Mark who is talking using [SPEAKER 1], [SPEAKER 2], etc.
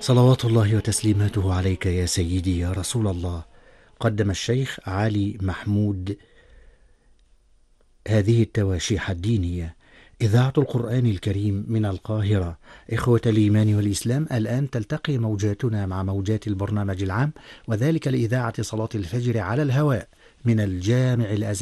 [SPEAKER 1] صلوات الله وتسليماته عليك يا سيدي يا رسول الله. قدم الشيخ علي محمود هذه التواشيح الدينية. إذاعة القرآن الكريم من القاهرة. إخوة الإيمان والإسلام، الآن تلتقي موجاتنا مع موجات البرنامج العام، وذلك لإذاعة صلاة الفجر على الهواء من الجامع الأزهري